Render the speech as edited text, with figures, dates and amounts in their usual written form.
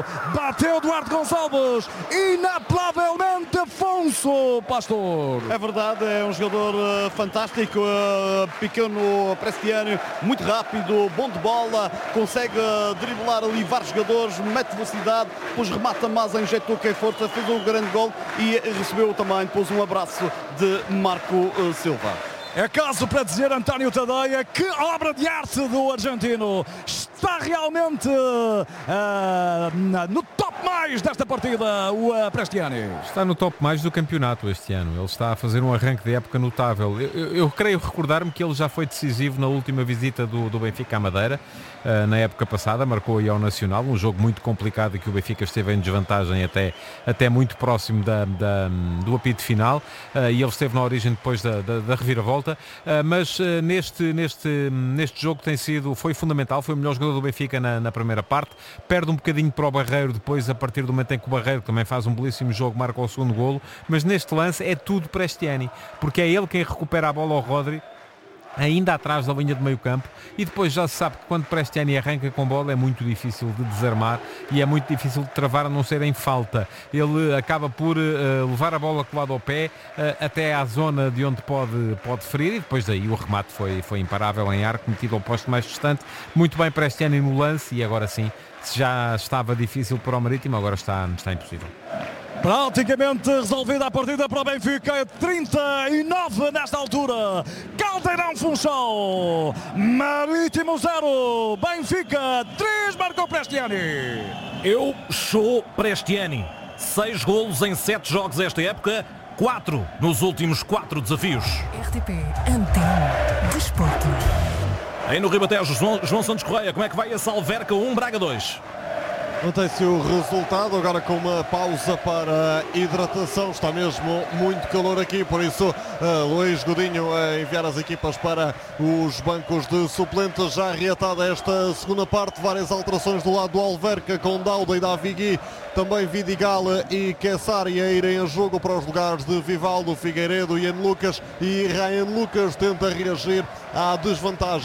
bateu Duarte Gonçalves, inapelavelmente Afonso Pastor. É verdade, é um jogador fantástico, pequeno Prestiani, muito rápido, bom de bola, consegue driblar ali vários jogadores, mete velocidade, depois remata mais, injetou que é força, fez um grande gol e recebeu também depois um abraço de Marco Silva. É caso para dizer, António Tadeia, que obra de arte do argentino. Está realmente no top mais desta partida, o Prestiani. Está no top mais do campeonato este ano. Ele está a fazer um arranque de época notável. Eu creio recordar-me que ele já foi decisivo na última visita do Benfica à Madeira. Na época passada, marcou aí ao Nacional, um jogo muito complicado e que o Benfica esteve em desvantagem até muito próximo do apito final, e ele esteve na origem depois da reviravolta, mas neste jogo foi fundamental, foi o melhor jogador do Benfica na primeira parte, perde um bocadinho para o Barreiro depois, a partir do momento em que o Barreiro também faz um belíssimo jogo, marca o segundo golo, mas neste lance é tudo Prestiani, porque é ele quem recupera a bola ao Rodri, ainda atrás da linha de meio campo, e depois já se sabe que quando Prestiani arranca com bola é muito difícil de desarmar e é muito difícil de travar, a não ser em falta. Ele acaba por levar a bola colada ao pé até à zona de onde pode ferir, e depois daí o remate foi imparável em arco, metido ao posto mais distante. Muito bem Prestiani no lance, e agora sim, se já estava difícil para o Marítimo, agora está impossível. Praticamente resolvida a partida para o Benfica, 39 nesta altura. Caldeirão Funchal, Marítimo 0, Benfica 3, marcou Prestiani. Eu sou Prestiani. 6 golos em 7 jogos esta época, 4 nos últimos 4 desafios. RTP Antena Desporto. Aí no Ribatejo, João Santos Correia, como é que vai a Salverca 1, Braga 2? Mantém-se o resultado, agora com uma pausa para hidratação. Está mesmo muito calor aqui, por isso Luís Godinho a enviar as equipas para os bancos de suplentes. Já reatada esta segunda parte, várias alterações do lado do Alverca, com Dauda e Davigui, também Vidigal e Kessari a irem a jogo para os lugares de Vivaldo, Figueiredo, Ian Lucas, e Ryan Lucas tenta reagir à desvantagem